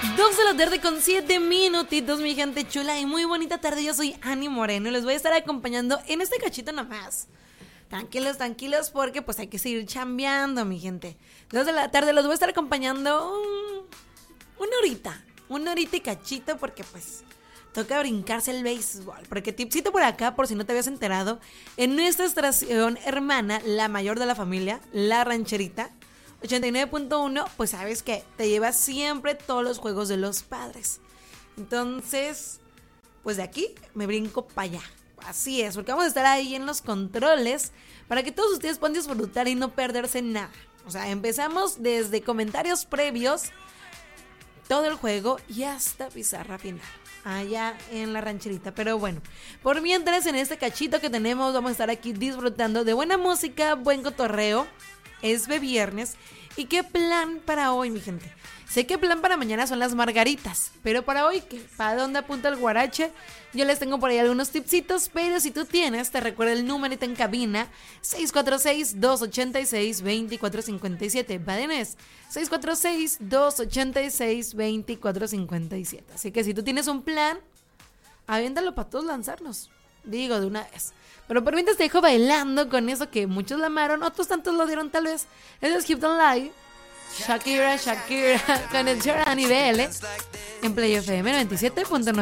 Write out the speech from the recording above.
2 de la tarde con 7 minutitos, mi gente chula y muy bonita tarde. Yo soy Ani Moreno y les voy a estar acompañando en este cachito nomás. Tranquilos, tranquilos, porque pues hay que seguir chambeando, mi gente. 2 de la tarde los voy a estar acompañando una horita y cachito, porque pues toca brincarse el béisbol. Porque tipsito por acá, por si no te habías enterado, en nuestra estación hermana, la mayor de la familia, La Rancherita 89.1, pues sabes que te lleva siempre todos los juegos de los padres. Entonces, pues de aquí me brinco para allá. Así es, porque vamos a estar ahí en los controles para que todos ustedes puedan disfrutar y no perderse nada. O sea, empezamos desde comentarios previos, todo el juego y hasta pizarra final, allá en La Rancherita. Pero bueno, por mientras en este cachito que tenemos vamos a estar aquí disfrutando de buena música, buen cotorreo. Es de viernes. ¿Y qué plan para hoy, mi gente? Sé que plan para mañana son las margaritas, pero para hoy, ¿qué? ¿Para dónde apunta el guarache? Yo les tengo por ahí algunos tipsitos, pero si tú tienes, te recuerdo el numerito en cabina, 646-286-2457. ¿Vadenes? 646-286-2457. Así que si tú tienes un plan, aviéntalo para todos lanzarnos. Digo, de una vez. Pero por mientras te dejo bailando con eso que muchos la amaron, otros tantos lo dieron tal vez. Eso es Keep Don't Lie. Shakira, con el Shara a nivel, en Play FM 97.9.